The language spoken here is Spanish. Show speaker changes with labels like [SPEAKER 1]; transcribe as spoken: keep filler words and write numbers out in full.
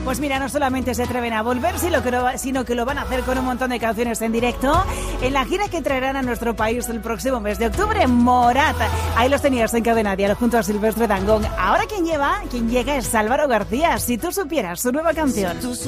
[SPEAKER 1] Pues mira, no solamente se atreven a volver, sino que, lo, sino que lo van a hacer con un montón de canciones en directo en la gira que traerán a nuestro país el próximo mes de octubre. Morat, ahí los tenías en Cadena Dial junto a Silvestre Dangond. Ahora quien lleva, quien llega es Álvaro García. Si tú supieras su nueva canción.